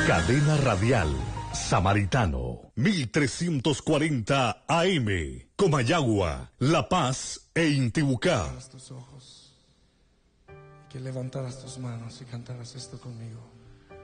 Cadena Radial Samaritano 1340 AM, Comayagua, La Paz e Intibucá. Tus ojos y que levantaras tus manos y cantaras esto conmigo.